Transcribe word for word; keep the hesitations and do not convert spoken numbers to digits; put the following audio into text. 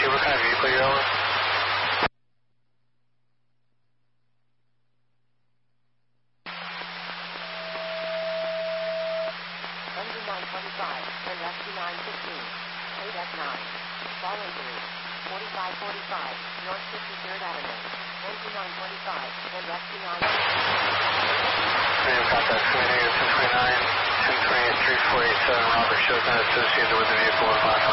you. What kind of vehicle you're on? Engine nine twenty-five, and rescue nine fifteen. eight F nine. Follow through. forty-five forty-five, North fifty-third Avenue. Engine nine twenty-five, and rescue nine fifteen. We've got that two negative two twenty-nine, two twenty-eight, three four eight seven. Robert shows not associated with the vehicle with last